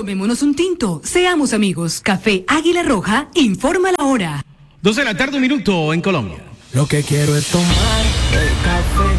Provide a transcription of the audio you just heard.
Tomémonos un tinto, seamos amigos. Café Águila Roja, informa la hora. 12 de la tarde, 1 minuto en Colombia. Lo que quiero es tomar el café